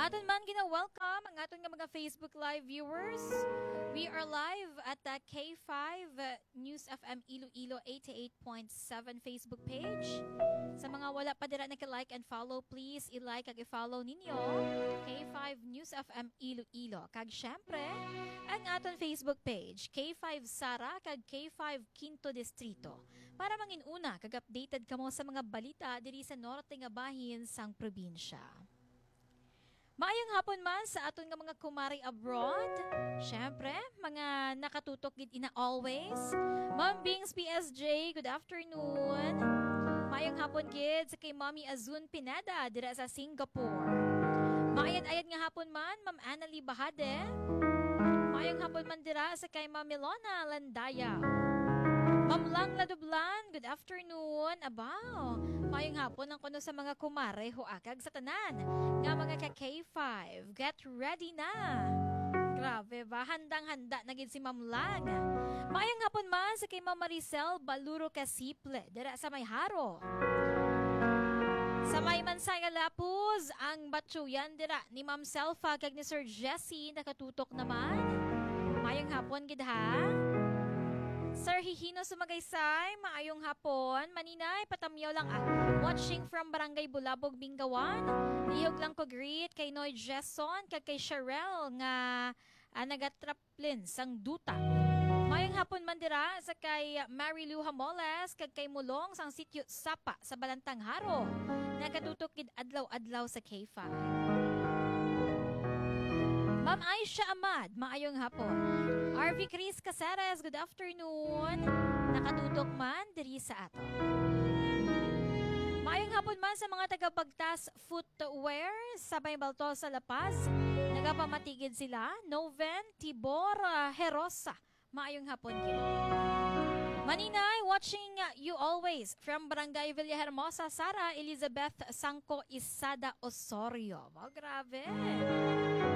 Aton man gina-welcome ang aton nga mga Facebook Live viewers. We are live at the K5 News FM Iloilo 88.7 Facebook page. Sa mga wala pa dira naka-like and follow, please i-like ag i-follow ninyo K5 News FM Iloilo. Kag syempre, ang aton Facebook page K5 Sara kag K5 Quinto Distrito. Para manginuna kag updated kamo sa mga balita diri sa norte nga bahin sang probinsya. Maayong hapon man sa aton nga mga kumari abroad. Syempre, mga nakatutok gid ina always. Ma'am Bings PSJ, good afternoon. Maayong hapon gid sa kay Mommy Azun Pineda dira sa Singapore. Maayad-ayad nga hapon man Ma'am Annalie Bahade. Maayong hapon man dira sa kay Ma'am Milona Landaya. Ma'am Lang Ladublan, good afternoon. Abaw, mayong hapon ang kuno sa mga kumare huakag sa tanan. Nga mga ka-K5, get ready na. Grabe ba, handang-handa na gid si Ma'am Lang. Mayong hapon man sa kay Ma'am Maricel Baluro Casiple, dira sa Mayharo. Sa may Mansaya Lapuz, ang batsuyan dira ni Ma'am Selfa kag ni Sir Jesse nakatutok naman. Mayong hapon gid ha. Sir Hihino Sumagaysay, maayong hapon. Maninay, patamyaw lang watching from Barangay Bulabog, Bingawan. Lihog lang ko greet kay Noy Jesson, kag kay Sherelle nga nagatraplin sang duta. Maayong hapon man dira sa kay Mary Lou Hamoles, kag kay Mulong sang sityo Sapa sa Balantang Haro. Nagatutok gid adlaw-adlaw sa K5. Ma'am Aisha Ahmad, maayong hapon. RV Chris Caceres, good afternoon. Nakatutok man diri sa ato. Maayong hapon man sa mga tagapagtas footwear sa Baybalto sa La Paz. Nagapamatigid sila. Noven Tibor Herosa. Maayong hapon kini. Maninay, watching you always from Barangay Villahermosa, Sara Elizabeth Sangko Isada Osorio. Wow, grabe.